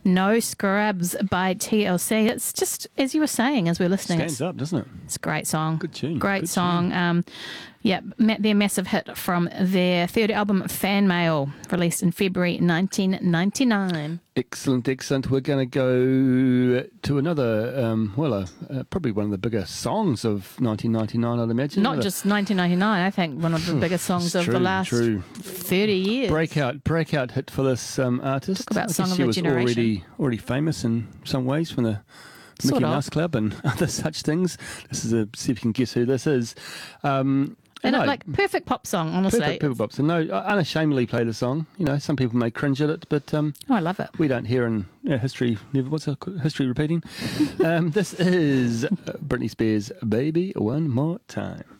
No Scrubs by TLC. It's just, as you were saying, as we're listening. Stands up, doesn't it? It's a great song. Good tune. Great Good song. tune. Their massive hit from their third album, Fan Mail, released in February 1999. Excellent. We're going to go to another, probably one of the bigger songs of 1999, I'd imagine. Not just 1999, I think one of the biggest songs of the last 30 years. Breakout hit for this artist. Talk about I song guess of she the was generation. already famous in some ways from the Sort Mickey of. Mouse Club and other such things. This is see if you can guess who this is. Perfect pop song, honestly. Perfect pop. So I unashamedly play the song. You know, some people may cringe at it, but I love it. we don't hear in history. What's history repeating? This is Britney Spears' "Baby One More Time."